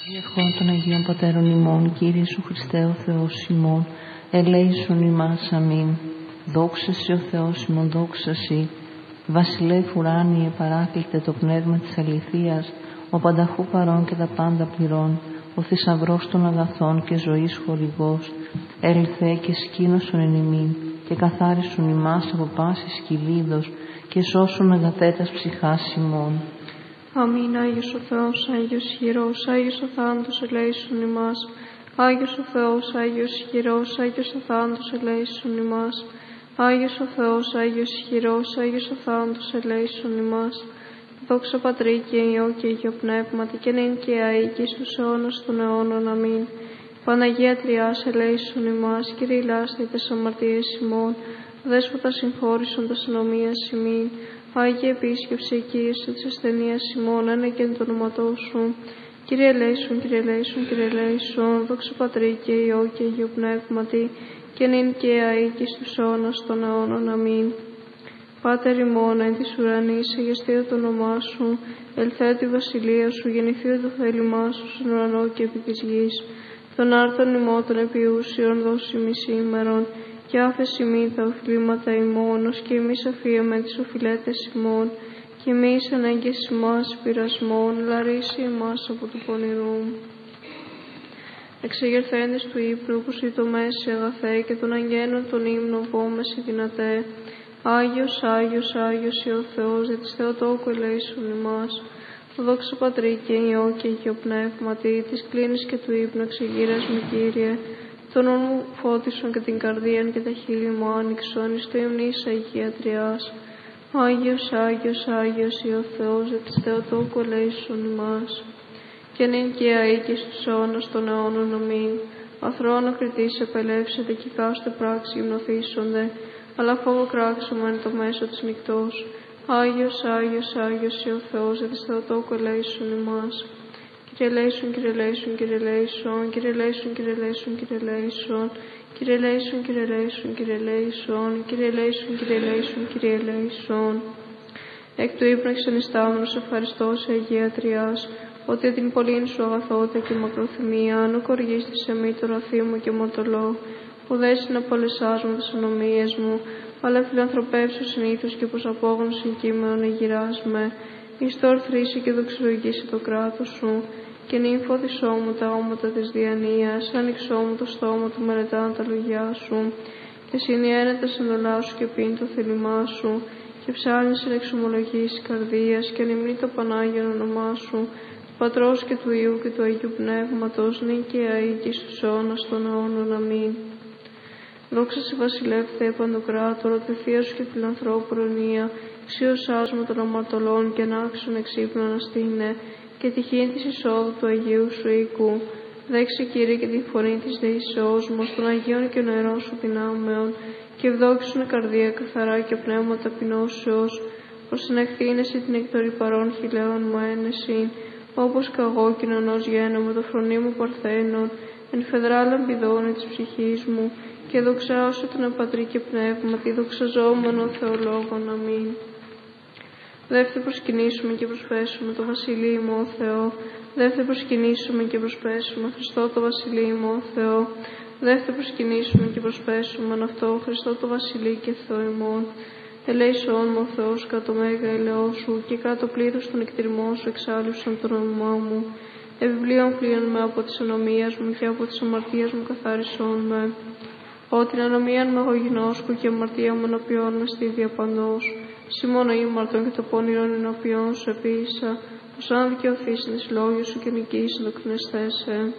Ευχών των Αγίων Πατέρων ημών, Κύριε Ιησού Χριστέ ο Θεός ημών, ελέησον ημάς, αμήν. Δόξα Συ ο Θεός ημών, δόξα Συ. Βασιλεύ ουράνιε παράκλητε το πνεύμα της αληθείας, ο πανταχού παρών και τα πάντα πληρών, ο θησαυρός των αγαθών και ζωής χορηγός, έλθε και σκήνωσον εν ημίν και καθάρισον ημάς από πάσης κυλίδος και σώσον αγαθέτας ψυχάς ημών. Αμήν. Άγιος ο Θεός, Άγιος ισχυρός, Άγιος ο θάνατος, ελέησον ημάς. Άγιος ο Θεός, Άγιος ισχυρός, Άγιος ο θάνατος, ελέησον ημάς. Άγιος ο Θεός, Άγιος ισχυρός, Άγιος ο θάνατος, ελέησον ημάς. Δόξα Πατρί και Υιό και Υιό Πνεύματι, και νυν και αεί και στους αιώνας των αιώνων. Αμήν. Παναγία Τριάς, ελέησον ημάς. Κύριε ηλάσθη τες αμαρτίες ημών, Δέσποτα συγχώρησον τας ανομίας ημίν. Άγιε επίσκεψε εκείησε της ασθενείας ημών, ένεκεν το όνοματό σου. Κύριε ελέησον, Κύριε ελέησον, Κύριε ελέησον. Δόξα Πατρί και Υιό και Υιό Πνεύματι, και νυν και αεί και στους αιώνας των αιώνων. Αμήν. Πάτερ ημών εν της ουρανής, αγιαστείτε το όνομά σου, ελθέτω η βασιλεία σου, γεννηθείτε το θέλημά σου στον ουρανό και επί της γης. Των άρτων ημών των επιούσιων δώσει ημί σήμερον, και άφεση μη τα οφειλήματα ημών, ως και εμείς αφίαμε τις οφειλέτες ημών, και εμείς ανάγκες ημάς πειρασμών, λαρίσι ημάς από του πονηρού. Εξεγερθέντες του ύπνου, που σου το μέση αγαθέ, και των αγγένων των ύμνων βόμεση δυνατέ. Άγιος, Άγιος, Άγιος ο Θεός, δι' της Θεοτόκου ελέησον ημάς. Δόξα Πατρί και Υιό και Υιό Πνεύματι, της κλίνης και του ύπνου εξεγείρας με Κύριε. Το νου μου φώτισον και την καρδίαν και τα χείλη μου άνοιξον, εις το υμνής Αγία Τριάς. Άγιος, Άγιος, Άγιος ο Θεός, δι' της Θεοτόκου ελέησον ημάς. Και νυν και αεί και στους αιώνας των αιώνων. Αμήν. Αθρώων ακριτής επελεύσετε, και κάστο πράξη γυμνοθήσονται, αλλά φόβο κράξουμε εν το μέσο της νυκτός. Άγιος, Άγιος, Άγιος ο Θεός, δι' της Θεοτόκου ελέησον ημάς. Κύριε ελέησον, Κύριε ελέησον, Κύριε ελέησον, Κύριε ελέησον, Κύριε ελέησον, Κύριε ελέησον, Κύριε ελέησον, Κύριε ελέησον, Κύριε ελέησον, Κύριε ελέησον, Κύριε ελέησον, Κύριε ελέησον. Εκ του ύπνου εξενιστάμενος ευχαριστώ σε Αγία Τριάς, ότι την πολλήν σου αγαθότητα και μακροθυμία, αν οργίστησε μη το ραθή μου και μοτολό, που δέσει να πολεσάζουν τις ανομίες μου, αλλά φιλανθρωπεύσου συνήθως και πως απόγνωση κείμενον εγειράς με, εις το ορθρήσει και δοξολογήσει το κράτος σου, και νυν φώτισό μου τα όματα της διανοίας, άνοιξό μου το στόμα του μελετάν τα λόγια σου, και συνιένεται σε εντολά σου και πίνει το θέλημά σου, και ψάλνεις εν εξομολογήσεις καρδίας, και ανυμνεί το Πανάγιον όνομά σου, του Πατρός και του Υιού και του Αγίου Πνεύματος, νυν και αεί και στους αιώνας των αιώνων. Αμήν. Δόξα σε βασιλεύ Θεέ Παντοκράτορο, τη θεία σου και φιλανθρώπου προνοία, αξίωσάς μου των αμαρτωλών και ανάξιον εξύπνων αναστήνε, και τυχήν της εισόδου του Αγίου σου οίκου. Δέξε Κύριε και τη φωνή της δεήσεώς μας, των Αγίων και νερών σου δυνάμεων, και ευδόξουν η καρδία καθαρά και πνεύμα ταπεινώσεως, ως συνεχθήνεσαι την εκτορή παρών χιλέων μου ένεση, όπως καγώ κοινωνός γένομαι το φρονί μου παρθένων, εν φεδρά λαμπιδώνει της ψυχής μου, και δοξάσω τον Πατρί και Πνεύματι, δοξαζόμενο Θεολόγων. Αμήν. Δεύτε προσκυνήσουμε και προσπέσουμε το Βασιλείο μου, ο Θεό. Δεύτε προσκυνήσουμε και προσπέσουμε Χριστό το Βασιλείο μου, ο Θεό. Δεύτε προσκυνήσουμε και προσπέσουμε αυτό Χριστό το Βασιλείο και Θεό ημών. Ελέησον μου, ο Θεός, κατ' το μέγα ελαιό σου, και κάτω πλήθος των εκτριμών σου εξάλληψαν το όνομά μου. Επιπλέον πλήρων με από της ανομίας μου, και από της αμαρτίας μου καθάρισόν με. Ότι την ανομίαν με εγώ γινώσκω, και αμαρτία μου ενωπιών με στη διαπαντός. Σιμώνω ήμαρτον και το πόνηρον ενωπιών σου επίησα, πως αν δικαιωθείς εν τις λόγια σου και νικήσεις το κτηνεσθέσαι.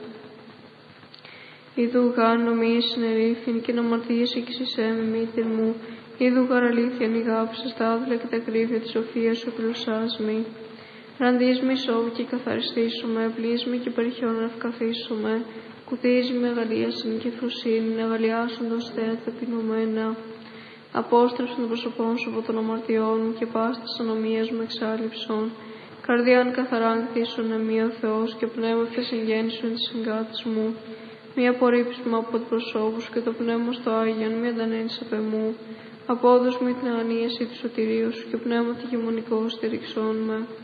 Ιδού γάρ νομίες συνερήφην, και να αμαρτίες εκεισισέ με μήτηρ μου. Ιδού γάρ αλήθειαν ηγάψες τα άδεια και τα κρύβια της σοφίας σου επιλουσάς μη. Ραντείς μη σώβη και καθαριστήσουμε, πλείς μη και περιχιόν ευκαθίσουμε. Κουτίζει με αγαλίασιν και φροσύνη, αγαλιάσοντος Θεέ ταπεινωμένα. Απόστρεψον των προσωπών σου από των αμαρτιών μου, και πας της ανομίας μου εξάλληψον. Καρδιάν καθαράν κτίσον εμεί ο Θεός, και πνεύμα συγγέννησον της συγκάτης μου. Μη απορρίψουμε από του προσώπου και το πνεύμα στο Άγιον, μη αντανένεις απ' εμού. Απόδος μη την αγανίαση του σωτηρίου σου, και πνεύμα τη γεμονικό στηριξών με.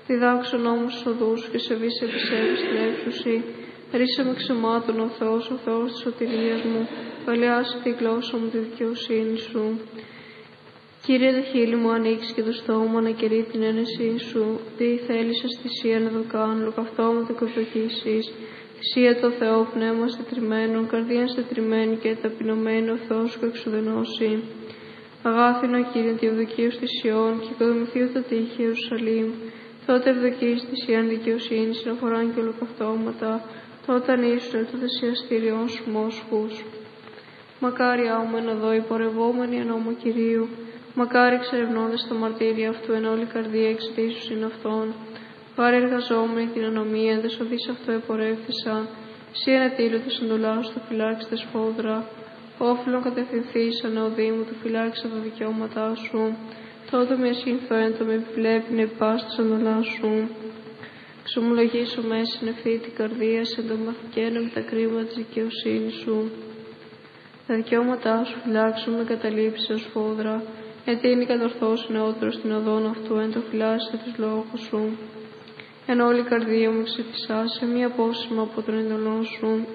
Διδάξω νόμους στους οδούς σου και σεβείς επισέβεις την έψουση. Ρίσε με ξεμάτων ο Θεός της σωτηρίας μου. Παλαιάσε τη γλώσσα μου τη δικαιοσύνη σου. Κύριε, τα χείλη μου ανοίξει και το στόμα να κερεί την ένεσή σου. Τι θέλησες θυσία να το κάνω, ολοκαυτώματα και ευδοκίσεις. Θυσία το Θεό, πνεύμα στετριμμένο, καρδία στετριμμένη και ταπεινωμένη, ο Θεός σου εξουδενώσει. Αγάθινο Κύριε, τη ευδοκίου θυσιών και οικοδομηθείου τα τείχη Ιερουσαλήμ. Τότε ευδοκείς θυσίαν δικαιοσύνη, συναφοράν και ολοκαυτώματα. Τότε ανήσουν το θυσιαστήριον σου μόσχους. Μακάρι άουμεν οδό υπορευόμενοι εν νόμο Κυρίου. Μακάρι εξερευνώντας τα μαρτύρια αυτού εν όλη καρδία εξητήσους είναι αυτόν. Πάρει εργαζόμενοι την ανομία, δε σωδείς αυτό επορεύθησαν. Συ ανετήλωτος εντολάς του φυλάξει τα σφόδρα. Όφυλον κατευθυνθείς ανεοδή μου, του φυλάξα τα δικαιώματά σου. Τότε με συμφέροντο με επιβλέπει να υπάστος εντολά σου. Ξομολογήσω μέσα στην ευθύ την καρδία, σε εντομαθηκαίνω με τα κρίματα της δικαιοσύνης σου. Τα δικαιώματά σου φυλάξουν με καταλήψεις ως φόδρα. Γιατί είναι κατορθώσει νεότερο στην οδόν αυτού, εν το φυλάσσεται τους λόγους σου. Εν όλη η καρδία μου ξεφυσά σε μία απόσημα από τον εντολό σου.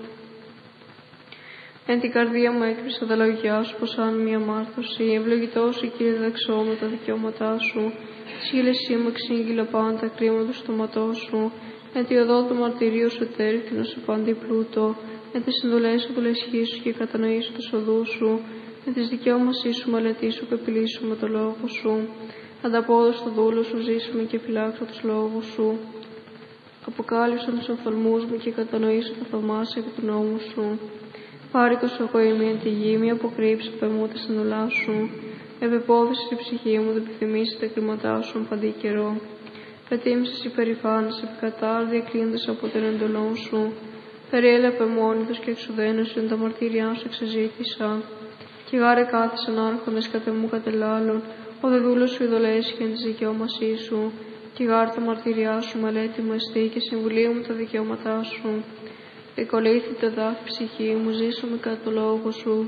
Εν την καρδία μου έκρυψα τα λόγια σου, πως αν μία μάρτωση. Ευλογητός σου, Κύριε, δεξώ με τα δικαιώματά σου. Σύλλεσή μου εξήγηλα πάντα τα κρίματα του στόματός σου. Εν τη οδό του μαρτυρίου σου τέρθυνο σε παντή πλούτο. Εν τις εντολές σου του και κατανοήσω τους οδούς σου. Με τις δικαιώμασή σου μελετήσου και επιλύσου με το λόγο σου. Ανταπόδοση στο δούλο σου ζήσουμε και φυλάξω τους λόγους σου. Αποκάλυψαν τους οφθαλμούς μου και κατανοήσω τα θαυμάσια και του νόμου σου. Πάρικος εγώ είμαι εν τη γη, μη αποκρύψει πεμού τα συνολά σου. Επεπόδησε η ψυχή μου, δεν επιθυμήσει τα κλίματά σου παντή καιρό. Πετύμησες υπερηφάνηση, επικατάρδια κλείνοντας από την εντολών σου. Περιέλεπε μόνοι και εξουδένωσαν τα μαρτύριά σου εξεζήτησα. Κι γάρε κάθισαν άρχοντες κατ' εμού κατελάλων, ο δε δούλος σου ειδωλέσχεν της δικαιώμασή σου. Κι γάρ τα μαρτυριά σου μελέτη μου εστί και συμβουλίου μου τα δικαιώματά σου. Εκολύθητε δάφη ψυχή μου, ζήσουμε κατά το λόγο σου.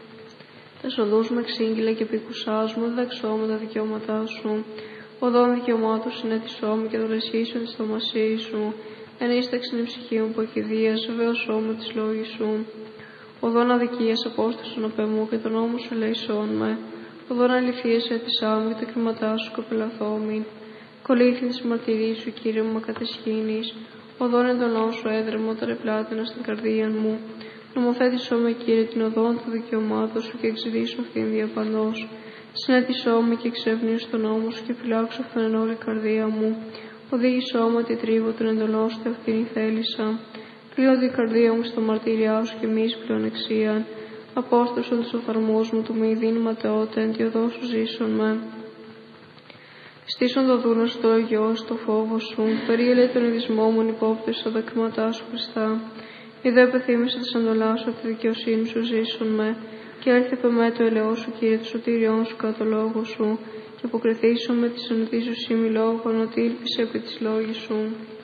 Τα σοδούς με εξήγηλα και πικουσάς μου, διδαξώ με τα δικαιώματά σου. Οδόν δικαιωμάτων συνέτησό μου και δολεσχήσεων της θαυμασίας σου. Ενίσταξεν η ψυχή μου που ακηδίας, βεβαίωσό με τις λόγοι σου. Οδόν αδικίας απόστασον απ' εμού και τον νόμο σου ελέησόν με. Οδόν αληθείας έτησά μου και τα κρίματά σου κοπελαθόμην. Κολύθιν της μαρτυρίας σου, Κύριε μου, κατεσχήνεις. Οδόν εντολών σου έδρεμο όταν επλάτηνα στην καρδία μου. Νομοθέτησό με, Κύριε, την οδόν των δικαιωμάτων σου και εξειδήσω αυτήν διαπαντός. Συνέτησό με και εξευνήσω στον νόμο σου και φυλάξω αυτόν εν όλη καρδία μου. Οδήγησό με τη τρίβω των εντολών σου, αυτήν η θέλησα. Κλείνω την καρδία μου στο μαρτυριά σου και μη πλεονεξίαν. Απόστασον τους οφθαλμούς μου του μη δίνει ματαιότητα, εν τη οδό σου ζήσον με. Στήσον το δούνο στο λογιό, στο φόβο σου. Περίελε τον ειδισμό μου, υπόπτωση στα δακρύματά σου, Χριστά. Εδώ επεθύμησε τη εντολά σου, τη δικαιοσύνη σου ζήσον με. Και έρθει από με το ελαιό σου, Κύριε, το σωτήριόν σου κατά το λόγο σου. Και αποκριθήσουν με τη συνοτήσου σήμη λόγων, ότι ήλπισε επί τη λόγη σου.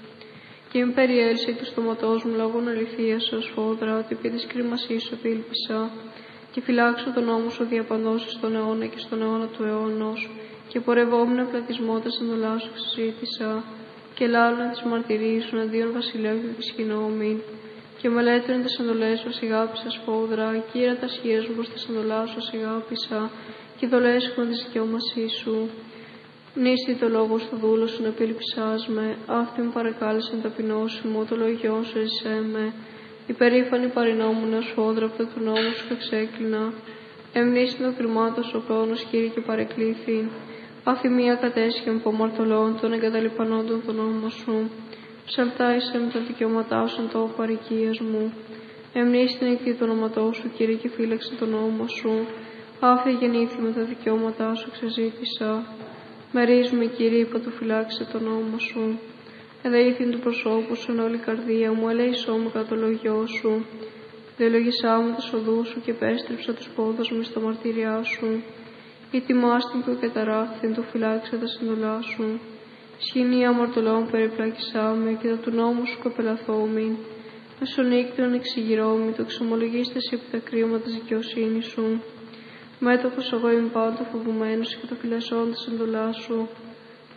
Και με περιέλυσε του στοματός μου λόγων αληθείας ως φόδρα, ότι επί της κρίμασής σου επίλπισα. Και φυλάξω τον νόμο σου διαπαντός στον αιώνα και στον αιώνα του αιώνος. Και πορευόμουν πλατισμό τα εντολά σου συζήτησα. Και λάλλον τις μαρτυρίες σου αντίον βασιλείου και της κοινόμην. Και μελέτρων τις εντολές σου ασηγάπησα σφόδρα. Κύριε τα σχείες μου προς τις εντολάς σου ασηγάπησα. Και δολέσχον της δικαιώμασής σου. Νίστη το λόγο στο δούλο σου να επιλυψάς με. Αυτή μου παρακάλεσαν ταπεινώσιμο, το λόγιό σου εσέ με. Υπερήφανη παρεινόμουν ως φόδρα από του νόμου σου εξέκλεινα. Εμνήστη το κρυμάτο ο χρόνος, Κύριε, και παρεκκλήθη. Αφημία κατέσχε από μαρτωλών των εγκαταλειπανόντων τον νόμο σου. Ψαλτάισε με τα δικαιώματά σου εν τόπο παροικίας μου. Εμνήστη την εκδί το όνοματό σου, Κύριε, και φύλαξε τον νόμο σου. Άφη γεννήθη με τα δικαιώματά σου εξεζήτησα. Μερίζουμε, Κύριε, υπό το φυλάξε τον νόμο σου. Εδεήθην του προσώπου σου εν όλη καρδία μου, ελέησό μου κατά το λόγιό σου. Διαλογισά μου τους οδούς σου και επέστρεψα τους πόδους μου στα μαρτύριά σου. Η τιμάστην που καταράχθην του φυλάξε τα συντολά σου. Σχοινή αμαρτωλών περιπλάκησά με και το του νόμου σου κοπελαθόμην. Μεσονύκτων εξηγηρώμη, το εξομολογίστες επί τα κρίματα της δικαιοσύνης σου. Μέτωπος εγώ είμαι πάντα φοβουμένος και το φυλασσόν της εντολάς σου.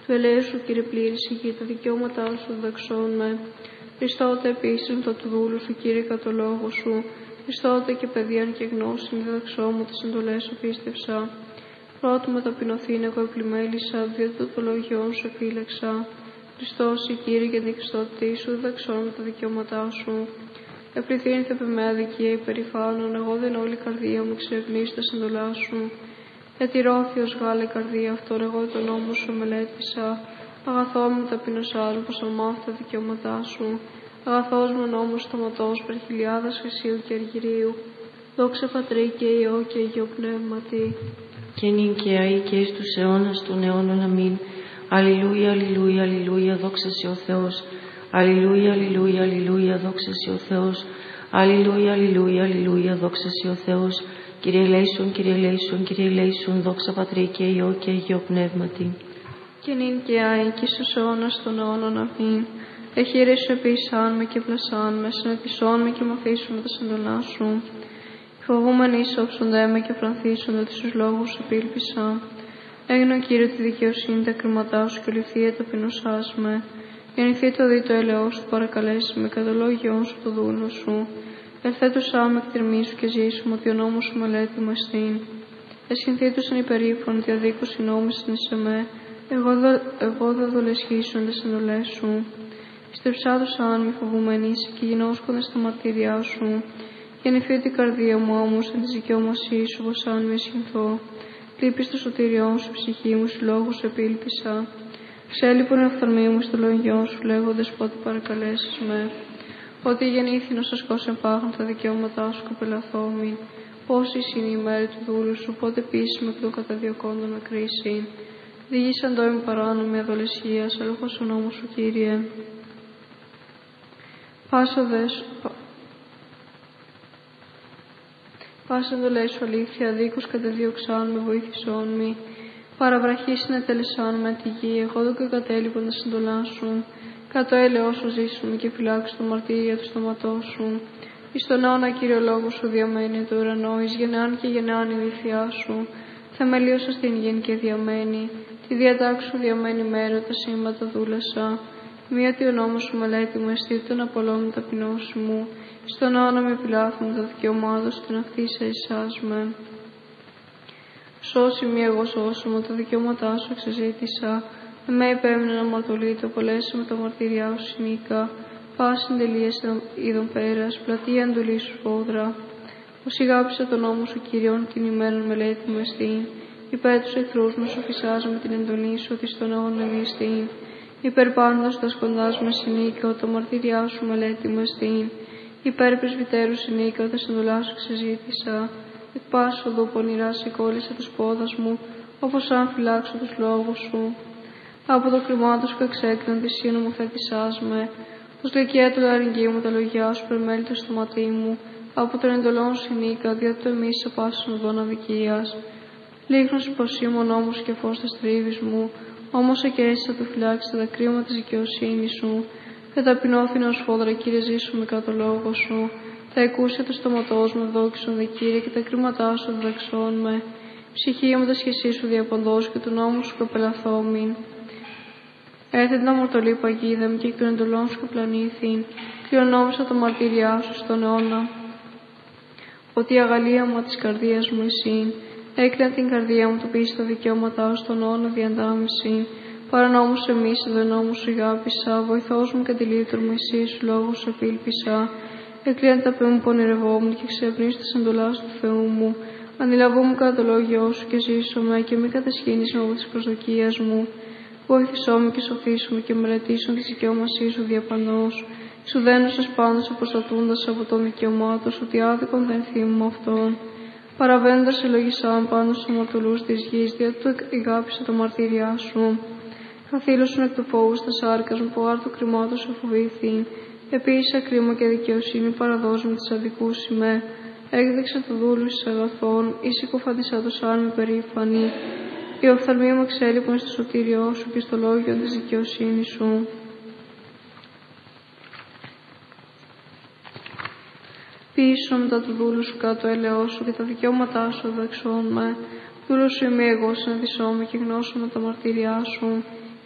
Του ελέου σου, Κύριε, πλήρης η γη, τα δικαιώματά σου δεξώνουμε. Χριστότε επίσης το του δούλου σου, Κύριε, κατ' το λόγο σου. Χριστότε και παιδείαν και γνώση, διδαξόμου τις εντολές σου πίστευσα. Πρώτου με ταπεινωθήν εγώ επλημέλησα, διότι το λόγιόν σου επίλεξα. Χριστός, η Κύριε, και την Χριστότητή σου, διδαξώνουμε τα δικαιώματά σου. Επληθύνηθε με με αδικία υπερηφάνων, εγώ δεν όλη η καρδία μου ξερευνήσω τα εντολά σου. Ετηρώθιος Γάλλη καρδία αυτόν, εγώ τον νόμο σου μελέτησα. Αγαθό μου ταπεινός άνθρωπος, αμάθω τα δικαιώματά σου. Αγαθός μου νόμος στοματός, περ χιλιάδας χρυσίου και αργυρίου. Δόξα Πατρί και Υιό και Αγίο Πνεύματι. Και νυν και αεί και εις τους αιώνας των αιώνων. Αμήν. Αλληλούια, αλληλούια, αλληλούια, δόξα σοι ο Θεός. Αλληλούια, αλληλούια, αλληλούια, δόξα σοι ο Θεός. Αλληλούια, αλληλούια, αλληλούια, δόξα σοι ο Θεός. Κύριε ελέησον, Κύριε ελέησον, Κύριε ελέησον, δόξα Πατρί και Υιό και Αγίο Πνεύματι. Και νυν και αεί και στους αιώνας των αιώνων. Αμήν. Εχείρε σου επίσαν με και πλασάν με, συνετισόν με και μαθήσουν με τα σεντολά σου. Φοβούμενοι ισόψονται με και φρανθίσονται ότι στους λόγους σου επίλπισα. Έγινε ο Κύριε τη δικαιοσύνη τα κρίματά σου και ληφθεί ταπεινωσάς με. Γεννηθεί το δι το έλεος σου, παρακαλέσει με κατά λόγιον σου το δούλο σου. Ελθέτουσά με εκτιμή σου και ζήσουμε ότι ο νόμος σου μελέτη μου εστίν. Εσχυνθήτουσαν υπερήφων, διαδίκου συνόμισαν σε με. Εγώ δεν δολεσχίσουν τις εντολές σου. Στεψάδουσαν μη φοβούμενοι και γινώσκονται στα μαρτύριά σου. Γεννηθεί την καρδία μου όμως εν της δικαιώμασής σου, πως αν με εσχυνθώ. Λείπεις το σωτήριόν σου, ψυχή μου, σου λόγου σου επίλπισα. Ξέλιπον η οφθαλμή μου στο λόγιόν σου, λέγοντες πότε παρακαλέσεις με. Ότι γεννήθη να σασκώς επάγουν τα δικαιώματά σου, κοπελαθόμη. Πόση είναι η μέρη του δούλου σου, πότε πείσει με εκ των καταδιωκόντων με κρίση. Διήγησαν το είμαι παράνομη αδολεσία, αλοχός ο νόμος σου, Κύριε. Πάσα εντολές σου αλήθεια, δίκους κατεδίωξαν με, βοήθησόν μη. Παραβραχή συνετέλεσαν με τη γη, εγώ δεν κατέλειπον τα συντολά σου. Κατ' έλεος σου ζήσουμε και φυλάξου το μαρτύρια του στόματός σου. Εις τον αιώνα, Κύριε, λόγο σου διαμένει το ουρανό, εις γενεάν και γενεάν η βοήθειά σου. Θεμελίωσα στην γη και διαμένει, τη διατάξου διαμένει μέρο, τα σύμπατα δούλεσα. Μία ότι ο νόμος σου μελέτη μου εστί, τον απολόμου ταπεινώσου μου. Στον αιώνα με επιλάθουν τα δικαιωμάτων σου, την ακτήσα εσάς με. Σώσει μη εγώ σώσου μου, τα δικαιώματά σου εξεζήτησα. Εμέ υπέμεινε να μαρτωλείται, απολέσει με τα μαρτυριά σου συνήκα. Πάσιν τελείες είδων πέρας, πλατεία εντολή σου σφόδρα. Ως ηγάπησα τον νόμο σου, Κύριον, την ημέραν μελέτη μου εστίν. Υπέρ τους εχθρούς μου σου φυσάζω με την εντολή σου, ότι στον αιώνα εστίν. Υπέρ πάντως τα σκοντάς με συνήκα, το μαρτυριά σου μελέτη μου εστίν. Υπέρ πρεσβυτέρου συνήκα, τα συντολά σου ξεζήτησα. Εκ πάσου οδού πονηρά σηκώλησα τους πόδας μου, όπως αν φυλάξω τους λόγους σου. Από το κρυμά του που εξέκριναν τη σύνο μου θέτησάς με. Ως λεκαία του λαρυγγίου μου τα λογιά σου πρεμέλει το στοματί μου. Από τον εντολόν συνήκα, διότι το εμείς σε πάσουν οδόν αδικίας. Λίγνος πως ήμουν όμως και φως της τρίβης μου, όμως εκέστησα το φυλάξει τα κρίμα της δικαιοσύνης σου. Δεν ταπεινώθηνα ως φόδρα, Κύριε, ζήσουμε κατά το λόγο σου. Τα εκούσια του στοματός μου δόξον δε, Κύριε, και τα κρίματά σου διδαξών με. Ψυχή μου τα σχεσί σου διαποντός και του νόμου σου κοπελαθόμην. Έθετε να μορτωλή παγίδα μου και εκ των εντολών σου κοπλανήθην. Κληρονόμησα το μαρτύριά σου στον αιώνα. Ότι η αγαλία μου της καρδίας μου εσύν. Έκλεινα την καρδία μου το πίστη τα δικαιώματά σου στον αιώνα διαντάμιση. Παρανόμους εμείς, δε νόμου σου αγάπησα. Βοηθός μου και τη λύτωρ μου εσύ σου λόγου σου επίλπισα. Εκλείαν τα πέ μου πονηρευόμουν και ξεπνείς τα εντολά του Θεού μου. Ανηλαβόμουν κατά το λόγιό σου και ζήσομαι και μη κατασχήνεις από τις προσδοκίες μου. Βοήθησό με και σωθήσου με και μελετήσουν τη δικαιώμασή σου διαπανώς. Σου δένουσες πάντως αποστατούντας από τον δικαιωμάτο σου, ότι άδικον δεν θύμω αυτόν. Παραβαίνοντας ελογισάν πάνω στους αμαρτωλούς της γης, διότι του εγάπησα τα μαρτύριά σου. Καθήλωσον εκ του φόβου στα σάρκας μου, που άρτου κρυμάτος σου φοβήθην. Επίσης ακρίμα και δικαιοσύνη παραδώσουμε τις αδικούς ημέ. Έκδειξε το δούλου εις αγαθών, εις οικοφαντισά το σάρμι περήφανη. Η οφθαλμή μου εξέλιπον στο σωτήριό σου και στο λόγιο της δικαιοσύνης σου. Πίσω μετά του δούλου σου κάτω έλεό σου και τα δικαιώματά σου δεξών με. Δούλου σου είμαι εγώ, συναντησώ με και γνώσω με τα μαρτύριά σου.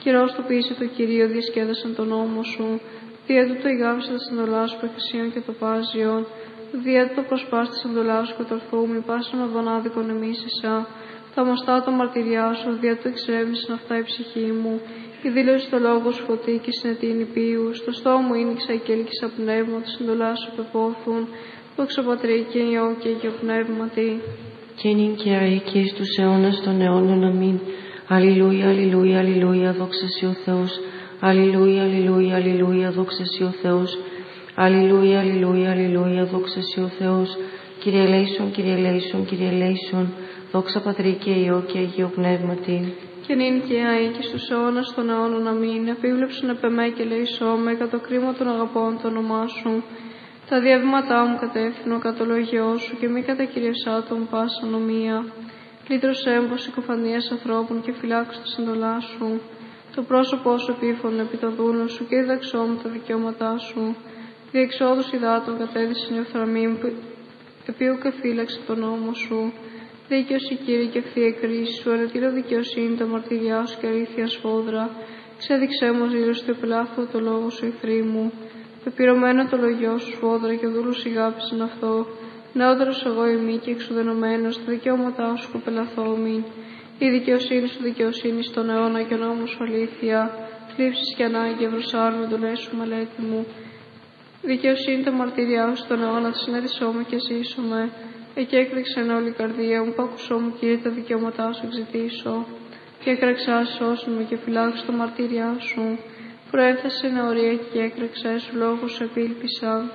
Χειρός του ποιήσε το Κυρίο, διασκέδασαν τον νόμο σου. Δια του το ηγάψε τα συντολά σου προχυσίων και το πάζιον. Δια του το προσπάστη συντολά σου κατορθούμη, πάσον οδόν άδικον εμίσησα. Τα μοστά το μαρτυριά σου, δια του εξρέμισαν αυτά η ψυχή μου. Η δήλωση το λόγο σου φωτή και συνετίνη πίου. Στο στόμα μου ήνιξα και έλκυσα πνεύμα, τα συντολά σου πεπόθουν. Δόξα Πατρί και Υιό και Αγιο Πνεύματι. Και νυν και αεί και εις τους αιώνας των αιώνων. Αμήν. Αλληλούια, αλληλούια, αλληλούια, δόξα σοι ο Θεός. Αλληλούια, αλληλούια, αλληλούια, δόξα σοι ο Θεός. Αλληλούια, αλληλούια, αλληλούια, δόξα σοι ο Θεός. Κύριε ελέησον, Κύριε ελέησον, Κύριε ελέησον. Δόξα Πατρί και Υιό και Αγιο Πνεύματι. Και νυν και αεί και στους αιώνας των αιώνων. Αμήν. Επίβλεψον επ' εμέ και ελέησόμαι κατά το κρίμα των αγαπών το όνομά σου. Τα διαβήματά μου κατεύθυνω κατ' το λόγιό σου και μη κατακυριευσά τον πάσα νομία. Λύτρωσέ μου συκοφανίας ανθρώπων και φυλάξου τα συντολά σου. Το πρόσωπό σου επίφωνε επί το δούλο σου και διδαξώ μου τα δικαιώματά σου. Διεξόδους υδάτων κατέδυσαν η οφθαλμή μου, επίου και φύλαξε τον νόμο σου. Δίκαιος η Κύριε και ευθεία κρίση σου, αρετήρω δικαιοσύνη τα μαρτυριά σου και αλήθεια σφόδρα. Ξέδειξέ μου ζήλωση του επελάθου το λόγο σου εχθροί μου. Πεπειρωμένο το λογιό σου σφόδρα και ο δούλος ηγάπησαν αυτό. Νεότερος εγώ ημί και εξουδενωμένος, τα δικαιώματά σου κοπελαθόμην. Η δικαιοσύνη σου δικαιοσύνη στον αιώνα και ο νόμος σου αλήθεια. Θλίψεις και ανάγκη ευρωσάρουν με τον έσου μελέτη μου. Δικαιοσύνη τα μαρτυριά σου στον αιώνα, τη συνέδεσόμαι και ζήσομαι. Εκεί έκρηξαν όλη η καρδία μου, που ακούσό μου Κύριε τα δικαιώματά σου εξητήσω. Και έκραξά σώσουν με και φυλάξω τα μαρτύριά σου. Προέφθασε νεωρία και έκραξέ σου, λόγω σου επίλπισα.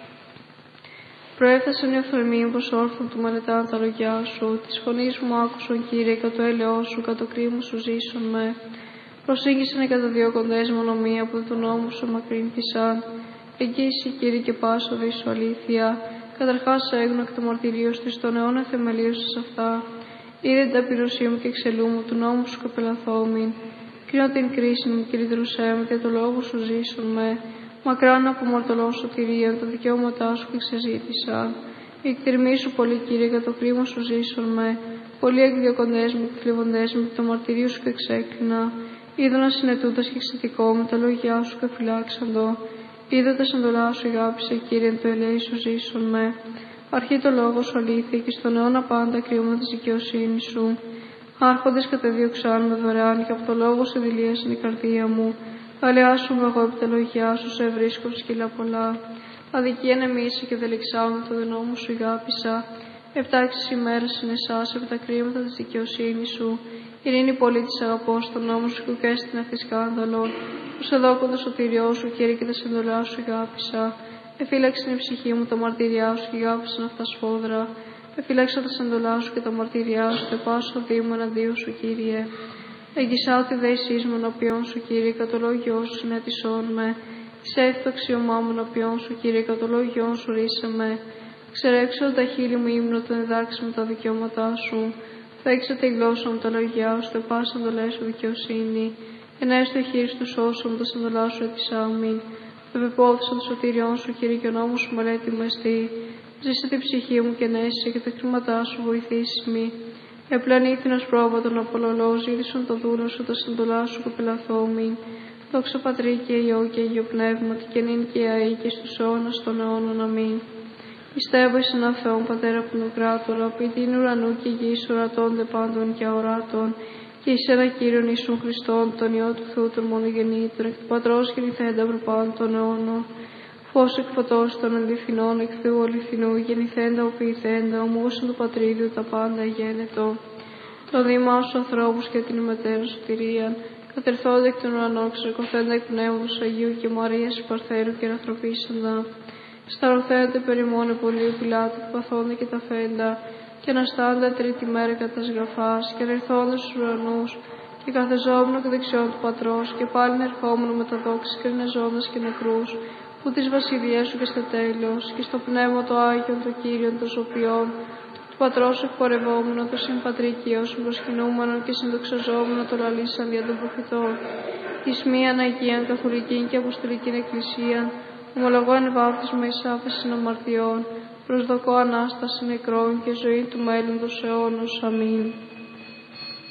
Προέφθασαν οι οφθαλμοί μου πως όρθουν του μελετάν τα λογιά σου. Της φωνής μου άκουσον Κύριε, κατ' το έλεος σου, κατ' το κρίμο σου ζήσον με. Προσήγησαν κατά δύο κοντές μονομία που του νόμου σου μακρύνθησαν. Εγγύηση Κύριε και πάσο δίσου αλήθεια. Καταρχάς έγνω εκ το μαρτυρίου σου, στον αιώνα θεμελίωσες αυτά. Είδε την ταπεινωσία μου και εξελού μου, του νόμου σου κοπελαθόμην. Κρίνω την κρίση μου και λυτρωσέ με, και το λόγο σου ζήσον με. Μακράν από μαρτωλών σωτηρίων, τα δικαιώματά σου και ξεζήτησα. Η εκτιρμή σου πολύ, Κύριε, για το κρίμα σου ζήσον με. Πολλοί εκδιωκοντές μου και θλιβοντές μου, και το μαρτυρίο σου και εξέκλεινα. Είδωνα συνετούτας και εξαιτικό με τα λόγια σου και φυλάξαντο. Είδα τα σαντολά σου αγάπησε, Κύριε, το ελέη σου ζήσον με. Αρχή το λόγο σου αλήθεια και στον αιώνα πάντα κρύωμα τη δικαιοσύνη σου. Άρχοντες κατεδίωξαν με δωρεάν και από το λόγο σου δηλίασαν η καρδία μου. Αλεάσουμε εγώ επί τα λόγια σου, σε βρίσκω σκύλα πολλά. Αδικία νεμίσα και δελεξάμε το δεινό μου σου αγάπησα. Επτάξεις ημέρες είναι εσάς επί τα κρίματα της δικαιοσύνης σου. Ειρήνη πολύ της αγαπώ στον νόμο σου και ουκέστην αυτή σκάνδαλο. Που σε δόκω το σωτηριό σου, Κύριε, και τα συντολά σου αγάπησα. Εφύλαξε η ψυχή μου τα μαρτυριά σου και αγάπησαν αυτά σφόδρα. Εφύλαξα τα συντολά σου και τα μαρτυριά σου, και πάσω δήμο εναντίον σου, Κύριε. Εγγισάω τη δέησή μου ενώπιον σου, Κύριε, κατ' το λόγιό σου συνέτησόν με. Εισέφθη το αξιωμά μου ενώπιον σου, Κύριε, κατ' το λόγιό σου ρίσε με. Ξερέξω τα χείλη μου ύμνο, τον διδάξει με τα δικαιώματά σου. Φέξε τη γλώσσα μου τα λόγια σου, τε πάσα εντολέ σου δικαιοσύνη. Ενέσαι το χείρι του σώσου μου, τα συντολά σου επισάμιν. Επεπόθησα το σωτήριόν σου, Κύριε, και ο νόμος σου μελέτη μου εστί. Ζήσε την ψυχή μου και ενέσαι και τα χρήματά σου βοηθήσει μη. Επλανήθηνος πρόβατον απολολό, ζήτησον το δούλο σου, τα συντολά σου κοπελαθόμην. Δόξα Πατρί και Υιό και Αγιο Πνεύματι, και νυν και αεί και στους αιώνας των αιώνων. Αμήν. Πιστεύω εις έναν Θεόν Πατέρα Πνευκράτορα, ποιητήν ουρανού και γης, ορατώνται πάντων και αοράτων, και εις ένα Κύριον Ιησούν Χριστόν, τον Υιό του Θεού τον μονογεννήτων, εκ του Πατρός γεννηθέντα προπάντων των αιώνων. Φως εκ φωτός των αντιφινών, εκ Θεού αληθινού, γεννηθέντα οποιηθέντα, ομούσαν του Πατρίδιου τα πάντα γένετο. Το δήμα σου ανθρώπους και την ημετέρω σωτηρίαν, κατερθόντα εκ των ουρανών, ξερκωθέντα εκ πνεύματος Αγίου και Μαρίας Παρθέρου και ανθρωπίσαντα. Σταρωθέντε περιμόνε πολύ πιλάτη, παθόντα και τα φέντα, και αναστάντα τρίτη μέρα κατά σγραφάς, και ερθόντα στους ουρανούς, και καθεζόμενο και δεξιόν του Πατρός, και πάλιν ερχόμενο με τα δόξης και ενεζώντας και νεκρούς, που της βασιλείας σου και στο τέλος, και στο πνεύμα το Άγιον, το Κύριον, το Σωπιόν, του Πατρός εκπορευόμενο, το συμπατρικείο σου προσκυνούμενο και συνδοξαζόμενο το λαλήσαν δια των προφητών, εις μίαν Αγίαν καθολική και αποστολική εκκλησία, ομολογώ εν βάπτισμα εις άφεσιν αμαρτιών, προσδοκώ Ανάσταση νεκρών και ζωή του μέλλοντος αιώνος. Αμήν.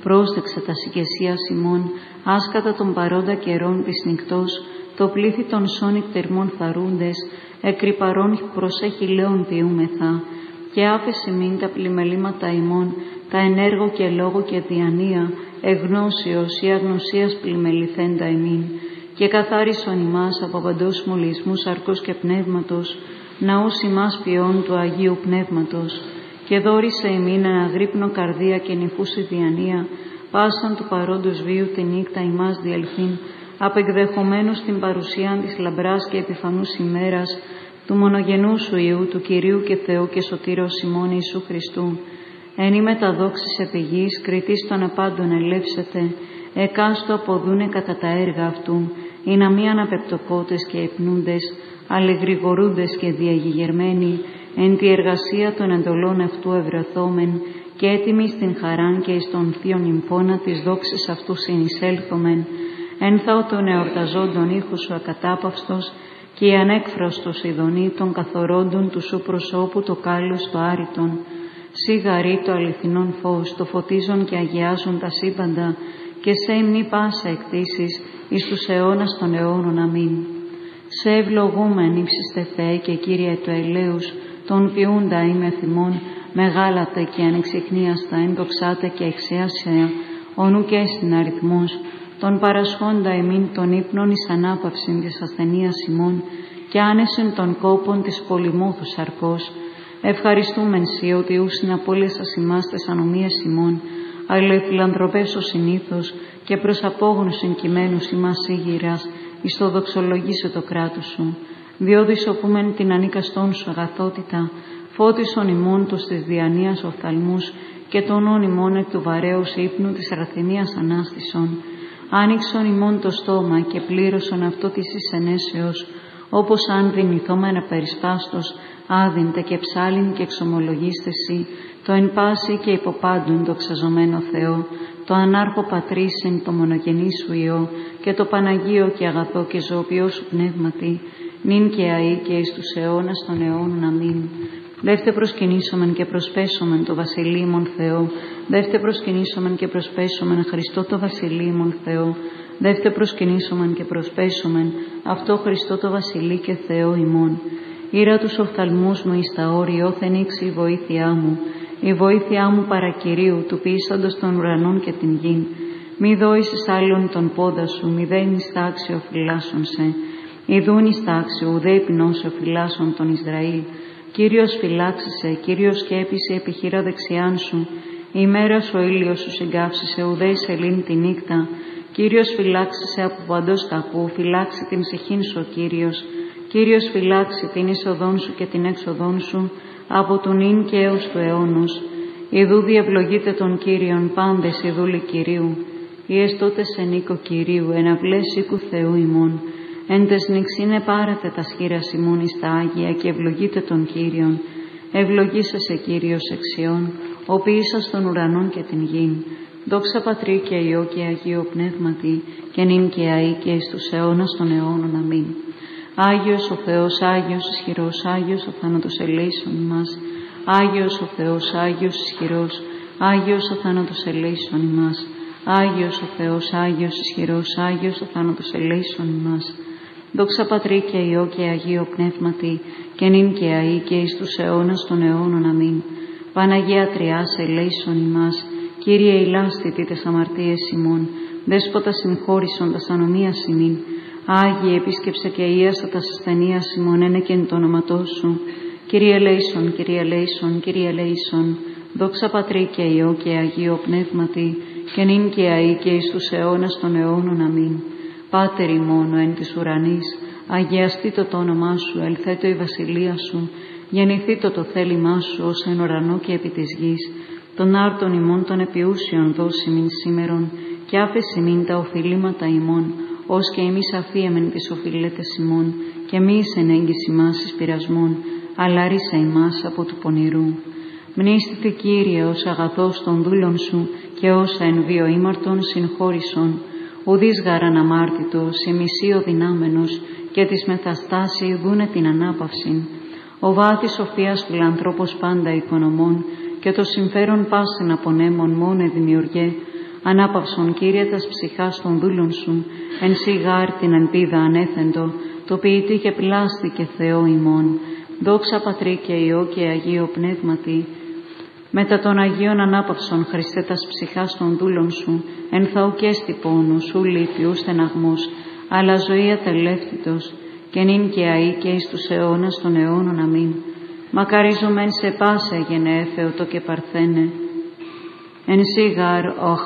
πρόστεξε τα οικεσίας ημών, άσκατα των παρόντα καιρών της νυχτός, το πλήθη των σώνικ τερμών θαρούντες, εκρυπαρών προσέχει λέων ποιούμεθα, και άφεση μην τα πλημελήματα ημών, τα ενέργο και λόγο και διανία, εγνώσεως ή αγνωσίας πλημεληθέντα ημίν, και καθάρισον ημάς από παντός μολυσμούς αρκός και πνεύματος, ναούς ημάς ποιών του Αγίου Πνεύματος, και δόρισε ημίν αναγρύπνο καρδία και νυφούση διανία, πάσαν του παρόντος βίου τη νύχτα ημάς διελθύν, απεκδεχομένους την παρουσίαν της λαμπράς και επιφανούς ημέρας, του μονογενού σου Υιού, του Κυρίου και Θεού και Σωτήρος ημών Ιησού Χριστού. Εν η μεταδόξης επιγής, κριτής των απάντων ελεύσεται, εκάστο αποδούνε κατά τα έργα αυτού, ή να μη αναπεπτοκότες και υπνούντες, αλληγρηγορούντες και διαγηγερμένοι, εν τη εργασία των εντολών αυτού ευρεθόμεν, και έτοιμοι στην χαράν και εις τον θείον νυμφώνα της δόξης αυτού συνεισέλθομεν, ένθαο των εορταζόντων ήχου σου ακατάπαυστος, και η ανέκφραστος ειδονή των καθορώντων του σου προσώπου το κάλλος το άρρητον, σιγαρή το αληθινόν φως, το φωτίζον και αγιάζον τα σύμπαντα, και σε υμνή πάσα εκτίσεις εις τους αιώνας των αιώνων. Αμήν. Σε ευλογούμεν ύψιστε Θεέ και Κύριε του ελέους, τον ποιούντα είμαι θυμών, μεγάλατε και ανεξιχνίαστα, ενδοξάτε και εξιάσια, ονού και στην αριθμός, τον παρασχόντα ημίν των ύπνων εις ανάπαυσιν της ασθενείας ημών, και άνεσεν των κόπων της πολυμόθου σαρκός. Ευχαριστούμεν σοι ότι ούσιν απόλυσας ημάς τες ανομίες ημών, αλληλεφιλανθρωπές ο συνήθως, και προς απόγνωσιν κειμένους ημάς ήγηρας, εις το δοξολογήσω το κράτος σου. Διότι σωπούμεν την ανίκαστόν σου αγαθότητα, φώτισον ημών τους της διανοίας οφθαλμούς, και τον όν ημών εκ του βαρέως ύπνου της αραθυμίας ανάστησον. Άνοιξον ημών το στόμα και πλήρωσον αυτό της εισενέσεως, όπως αν δυνηθόμεν απερισπάστος, άδυντε και ψάλιν και εξομολογίστεσι, το εν πάση και υποπάντων το ξαζωμένο Θεό, το ανάρχο πατρίσιν το μονογενή σου Υιό, και το Παναγίο και αγαθό και ζωοποιό σου πνεύματι, νυν και αεί και εις τους αιώνας των αιώνων. Αμήν. Δεύτε προσκυνήσομεν και προσπέσομεν το βασιλείμον Θεό, δεύτε προσκυνήσομεν και προσπέσομεν Χριστό το βασιλείμον Θεό, δεύτε προσκυνήσομεν και προσπέσομεν αυτό Χριστό το βασιλεί και Θεό ημών. Ήρα τους οφθαλμούς μου εις τα όρη, όθεν ήξη η βοήθειά μου, η βοήθειά μου παρακυρίου, του ποιήσαντος των ουρανών και την γην. Μη δόησες άλλον τον πόδα σου, μη δέν εις τάξη οφειλάσον σε, ιδούν εις τάξη ουδέ υπνός οφειλάσον τον Ισραήλ. Κύριος φυλάξησε, Κύριος σκέπησε επιχείρα δεξιάν σου, η μέρα σου ο ήλιος σου συγκάψησε, ουδέ εις ελήν τη νύχτα. Κύριος φυλάξησε από παντός κακού, φυλάξει την ψυχήν σου ο Κύριος. Κύριος φυλάξει την είσοδόν σου και την έξοδόν σου, από του νυν και έως του αιώνος. Ιδού διευλογείτε τον Κύριον πάντες οι δούλοι Κυρίου. Οι εστώτες εν οίκο Κυρίου, εν αυλές οίκου Θεού ημών. Εν τες νυξίνε πάρετε τα σχήρας ημών εις τα Άγια και ευλογείτε τον Κύριον. Ευλογήσεσαι Κύριος εξιών, ο ποιήσας των ουρανών και την γην. Δόξα Πατρί και Υιό και Αγίο Πνεύματι, και νυν και αεί και εις τους αιώνας των αιώνων. Αμήν. Άγιος ο Θεός, Άγιος ισχυρός, Άγιος ο θάνατος ελέησον ημάς. Άγιος ο Θεός, Άγιος ισχυρός, Άγιος ο θάνατος ελέησον ημάς. Άγιος ο Θεός, Άγιος ισχυρός, Άγιος ο θάνατος ελέησον ημάς. Δόξα Πατρί και Υιό και Αγίο Πνεύματι, και νυν και αεί και εις τους αιώνας των αιώνων. Αμήν. Παναγία Τριάς ελέησον ημάς. Κύριε ηλάστητη τες αμαρτίες ημών, Δέσποτα συγχώρησον τας ανομίας ημίν. Άγιε επίσκεψε και ίασα τας ασθενείας ημών, ένεκεν το όνοματό σου. Κύριε ελέησον, Κύριε ελέησον, Κύριε ελέησον. Δόξα Πατρί και Υιό και Αγίο Πνεύματι, και νυν και αεί και εις τους αιώνας των αιώνων. Αμήν. Πάτερ ημών, ο εν της ουρανής, αγιαστήτω το όνομά σου, ελθέτω η βασιλεία σου, γεννηθήτω το θέλημά σου ως εν ουρανό και επί της γης. Τον άρτον ημών των επιούσιων δώσιμην σήμερον, και άφεση μην τα οφειλήματα ημών, ως και εμείς αφίεμεν τις οφειλέτες ημών, και μη εις ενέγγις ημάς εις πειρασμών, αλλά ρίσα ημάς από του πονηρού. Μνήστητε Κύριε ως αγαθός των δούλων σου, και όσα εν βίο ήμαρτον συγχώρησον. Ουδείς γαραν αμάρτητος, η μισή δυνάμενος, και της μεθαστάση δούνε την ανάπαυσιν. Ο βάθης σοφίας φιλανθρώπος πάντα οικονομών, και το συμφέρον πάσιν απονέμων μόνε δημιουργέ. Ανάπαυσον, Κύριε, τας ψυχάς των δούλων σου, εν σιγάρ την ελπίδα ανέθεντο, το ποιητή και πλάστη και Θεό ημών. Δόξα Πατρί και Υιό και Αγίο Πνεύματι, μετά των Αγίων ανάπαυσον, Χριστέ, τας ψυχάς των δούλων σου, εν θαουκέστη πόνου, σου λύπη, ου στεναγμούς, αλλά ζωή ατελεύτητος, και νυν και αεί και εις τους αιώνας των αιώνων. Αμήν. Μακαριζομέν σε πάσα γενναίε Θεοτό και Παρθένε, εν σίγαρ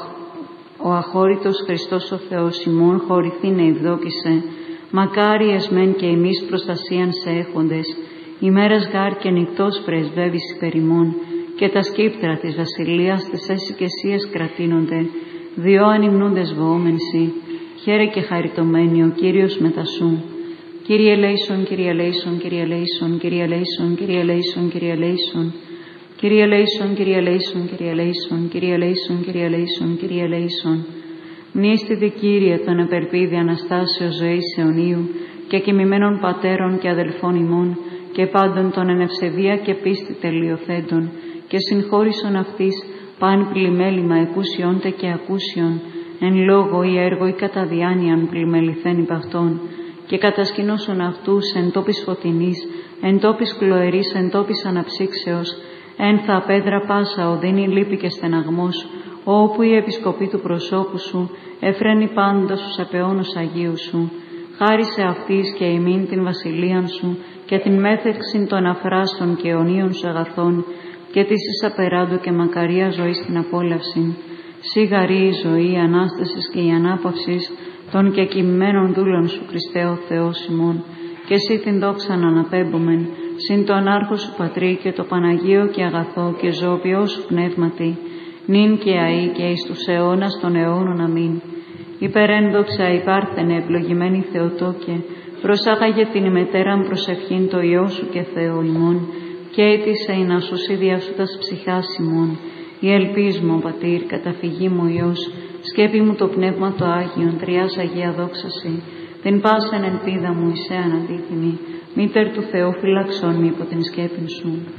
ο αχώρητος Χριστός ο Θεός ημών χωρηθήνε ευδόκησε, μακάρι εσμέν και εμείς προστασίαν σε έχοντες, ημέρας γάρ και νυχτός πρεσβεύεις υπέρ ημών, και τα σκύπτρα της βασιλείας της εσυκεσίας κρατείνονται, διό ανυμνούντες βοόμενσι, χαίρε και χαριτωμένοι ο Κύριος μετασού. Κύριε ελέησον, Κύριε ελέησον, Κύριε ελέησον, Κύριε ελέησον, Κύριε ελέησον, Κύριε ελέησον. Κύριε ελέησον, Κύριε ελέησον, Κύριε ελέησον, Κύριε ελέησον, Κύριε ελέησον, Κύριε ελέησον. Μνήστητε, Κύριε, τον επερπίδη Αναστάσεως ζωής αιωνίου και κοιμημένων πατέρων και αδελφών ημών και πάντων των εν ευσεβία και πίστη τελειοθέντων και συγχώρησον αυτής παν πλημέλημα εκούσιόντε και ακούσιον εν λόγω ή έργο ή κατά διάνοιαν πλημεληθέν υπ' αυτόν και κατασκηνώσον αυτούς εν τόπης φωτεινής, εν τόπης κλοερής, εν τόπης αναψύξεως, ένθα πέδρα πάσα οδύνη λύπη και στεναγμός, όπου η επισκοπή του προσώπου σου εφραίνει πάντως τους απεώνους Αγίου σου. Χάρισε αυτής και ημίν την βασιλείαν σου και την μέθεξην των αφράστων και αιωνίων σου αγαθών και της εις απεράντου και μακαρία ζωή στην απόλαυση. Σίγαρη η ζωή, η Ανάστασης και η ανάπαυσης των κεκοιμμένων δούλων σου, Χριστέ ο Θεός ημών, και εσύ την δόξαν αναπέμπομεν, συν το ανάρχο σου Πατρί και το Παναγίο και αγαθό και ζωοποιό σου πνεύματι, νυν και αεί και εις τους αιώνας των αιώνων. Αμήν. Υπερένδοξα υπάρθενε ευλογημένη Θεοτόκε, προσάγαγε την ημετέραν προσευχήν το Υιό σου και Θεό ημών, και έτησε η να σου σίδια σου τας ψυχάς ημών. Η ελπίς μου, Πατήρ, καταφυγή μου Υιός, σκέπη μου το Πνεύμα το Άγιον, τριάς Αγία δόξαση, την πάσαν ελπίδα μου εισέ αναντίθυμη, μήτερ του Θεού φυλαξών μη υπό την σκέπην σου.